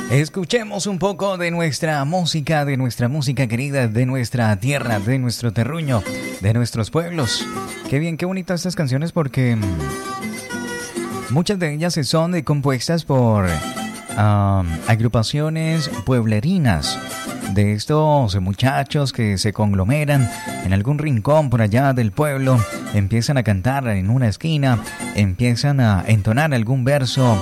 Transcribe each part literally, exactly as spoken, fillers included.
Escuchemos un poco de nuestra música, de nuestra música querida, de nuestra tierra, de nuestro terruño, de nuestros pueblos. Qué bien, qué bonitas estas canciones porque muchas de ellas son compuestas por um, agrupaciones pueblerinas, de estos muchachos que se conglomeran en algún rincón por allá del pueblo, empiezan a cantar en una esquina, empiezan a entonar algún verso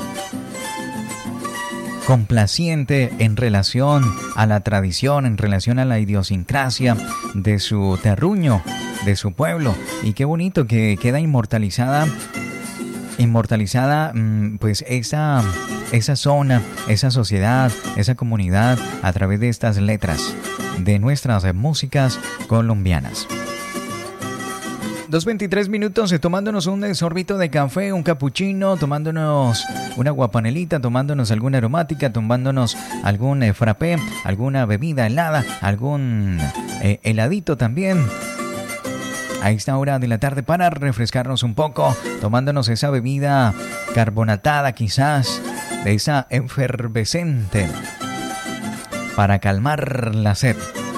complaciente en relación a la tradición, en relación a la idiosincrasia de su terruño, de su pueblo. Y qué bonito que queda inmortalizada, inmortalizada pues esa, esa zona, esa sociedad, esa comunidad a través de estas letras de nuestras músicas colombianas. dos veintitrés minutos, tomándonos un sorbito de café, un capuchino, tomándonos una guapanelita, tomándonos alguna aromática, tomándonos algún eh, frappé, alguna bebida helada, algún eh, heladito también. A esta hora de la tarde para refrescarnos un poco, tomándonos esa bebida carbonatada quizás, de esa efervescente, para calmar la sed.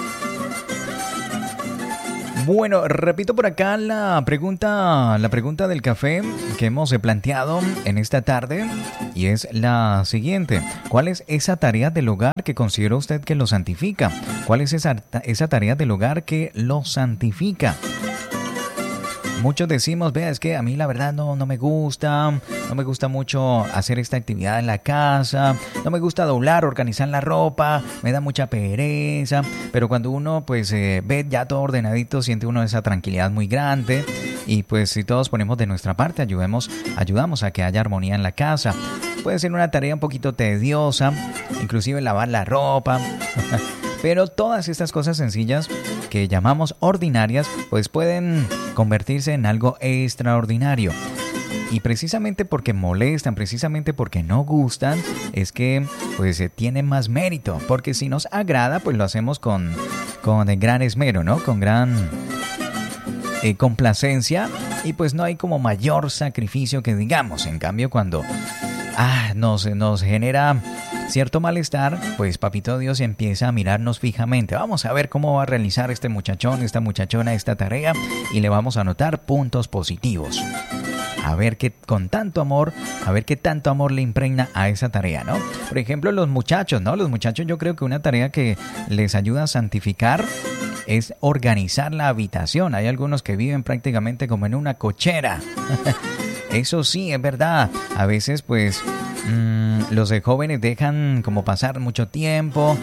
Bueno, repito por acá la pregunta, la pregunta del café que hemos planteado en esta tarde y es la siguiente. ¿Cuál es esa tarea del hogar que considera usted que lo santifica? ¿Cuál es esa, esa tarea del hogar que lo santifica? Muchos decimos, vea, es que a mí la verdad no, no me gusta, no me gusta mucho hacer esta actividad en la casa, no me gusta doblar, organizar la ropa, me da mucha pereza, pero cuando uno pues eh, ve ya todo ordenadito, siente uno esa tranquilidad muy grande y pues si todos ponemos de nuestra parte, ayudemos, ayudamos a que haya armonía en la casa. Puede ser una tarea un poquito tediosa, inclusive lavar la ropa. Pero todas estas cosas sencillas que llamamos ordinarias, pues pueden convertirse en algo extraordinario. Y precisamente porque molestan, precisamente porque no gustan, es que pues eh, tiene más mérito. Porque si nos agrada, pues lo hacemos con, con gran esmero, ¿no? Con gran eh, complacencia. Y pues no hay como mayor sacrificio que digamos. En cambio, cuando ah, nos, nos genera cierto malestar, pues Papito Dios empieza a mirarnos fijamente. Vamos a ver cómo va a realizar este muchachón, esta muchachona, esta tarea y le vamos a anotar puntos positivos. A ver qué con tanto amor, a ver qué tanto amor le impregna a esa tarea, ¿no? Por ejemplo, los muchachos, ¿no? Los muchachos, yo creo que una tarea que les ayuda a santificar es organizar la habitación. Hay algunos que viven prácticamente como en una cochera. Eso sí, es verdad. A veces, pues, mmm, los de jóvenes dejan como pasar mucho tiempo.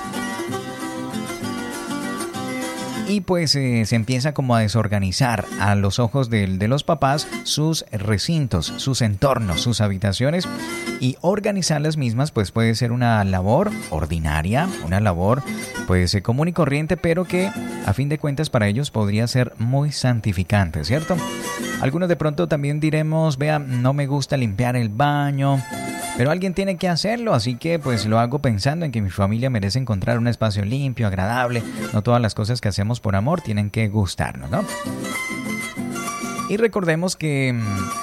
Y pues eh, se empieza como a desorganizar a los ojos de, de los papás sus recintos, sus entornos, sus habitaciones. Y organizar las mismas pues puede ser una labor ordinaria, una labor pues eh, común y corriente, pero que a fin de cuentas para ellos podría ser muy santificante, ¿cierto? Algunos de pronto también diremos, vea, no me gusta limpiar el baño, pero alguien tiene que hacerlo, así que pues lo hago pensando en que mi familia merece encontrar un espacio limpio, agradable. No todas las cosas que hacemos por amor tienen que gustarnos, ¿no? Y recordemos que...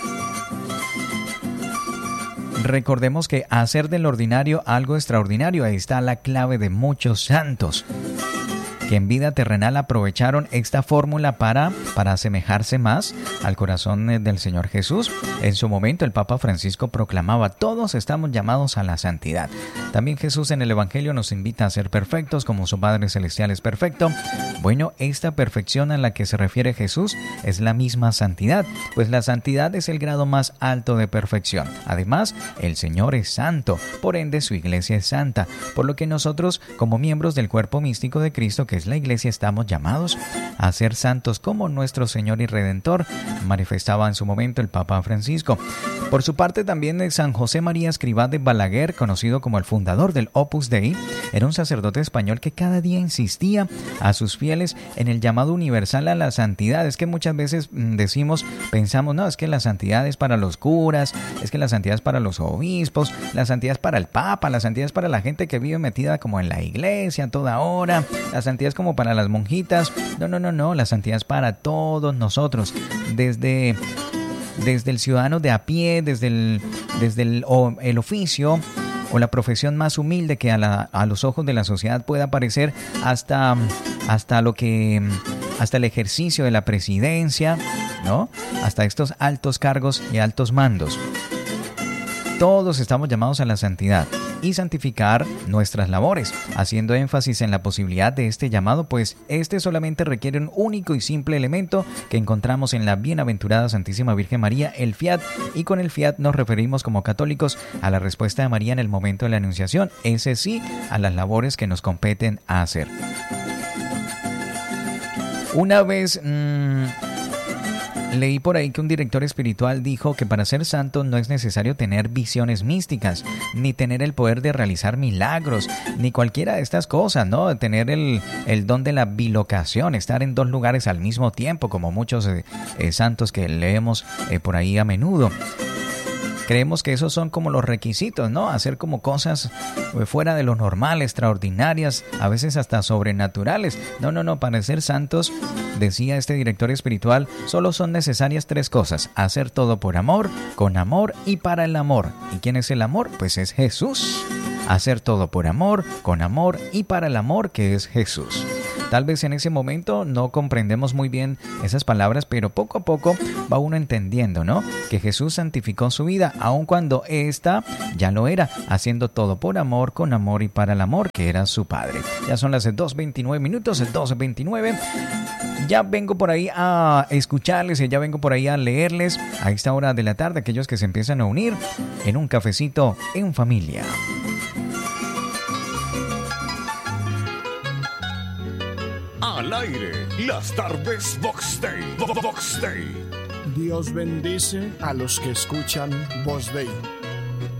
Recordemos que hacer del ordinario algo extraordinario, ahí está la clave de muchos santos que en vida terrenal aprovecharon esta fórmula para, para asemejarse más al corazón del Señor Jesús. En su momento el Papa Francisco proclamaba: todos estamos llamados a la santidad. También Jesús en el Evangelio nos invita a ser perfectos como su Padre Celestial es perfecto. Bueno, esta perfección a la que se refiere Jesús es la misma santidad, pues la santidad es el grado más alto de perfección. Además, el Señor es santo, por ende su iglesia es santa, por lo que nosotros como miembros del cuerpo místico de Cristo, que es la iglesia, estamos llamados a ser santos como nuestro Señor y Redentor, manifestaba en su momento el Papa Francisco. Por su parte también San José María Escrivá de Balaguer, conocido como el fundador del Opus Dei, era un sacerdote español que cada día insistía a sus fieles en el llamado universal a la santidad. Es que muchas veces decimos, pensamos, no, es que la santidad es para los curas, es que la santidad es para los obispos, la santidad es para el Papa, la santidad es para la gente que vive metida como en la iglesia a toda hora, la santidad es como para las monjitas. No, no, no, no, la santidad es para todos nosotros, desde, desde el ciudadano de a pie, desde el, desde el, o, el oficio, o la profesión más humilde que a, la, a los ojos de la sociedad pueda parecer, hasta, hasta lo que, hasta el ejercicio de la presidencia, ¿no? Hasta estos altos cargos y altos mandos. Todos estamos llamados a la santidad y santificar nuestras labores, haciendo énfasis en la posibilidad de este llamado, pues este solamente requiere un único y simple elemento que encontramos en la bienaventurada Santísima Virgen María, el fiat, y con el fiat nos referimos como católicos a la respuesta de María en el momento de la Anunciación, ese sí, a las labores que nos competen hacer. Una vez... Mmm, leí por ahí que un director espiritual dijo que para ser santo no es necesario tener visiones místicas, ni tener el poder de realizar milagros, ni cualquiera de estas cosas, ¿no? Tener el, el don de la bilocación, estar en dos lugares al mismo tiempo, como muchos eh, eh, santos que leemos eh, por ahí a menudo. Creemos que esos son como los requisitos, ¿no? Hacer como cosas fuera de lo normal, extraordinarias, a veces hasta sobrenaturales. No, no, no, para ser santos, decía este director espiritual, solo son necesarias tres cosas: hacer todo por amor, con amor y para el amor. ¿Y quién es el amor? Pues es Jesús. Hacer todo por amor, con amor y para el amor, que es Jesús. Tal vez en ese momento no comprendemos muy bien esas palabras, pero poco a poco va uno entendiendo, ¿no? Que Jesús santificó su vida, aun cuando ésta ya lo era, haciendo todo por amor, con amor y para el amor, que era su Padre. Ya son las dos veintinueve minutos, dos veintinueve. Ya vengo por ahí a escucharles y ya vengo por ahí a leerles a esta hora de la tarde, aquellos que se empiezan a unir en un cafecito en familia. Al aire, las tardes Vox Day. Vox Day. Dios bendice a los que escuchan Vox Day.